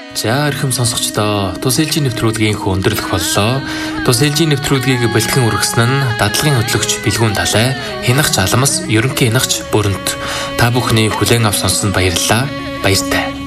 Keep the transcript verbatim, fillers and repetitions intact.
За эрхэм сонсогчдоо, Тус ээлжийн нэвтрүүлгийн өндөрлөх боллоо. Тус ээлжийн нэвтрүүлгийг бэлтгэн үргэсэн нь дадлагын хөтлөгч Билгүүн Далай, Хянагч Аламс, ерөнхий хянагч Бүрэнт. Та бүхний хүлээн авч сонссонд баярлалаа. Баяртай.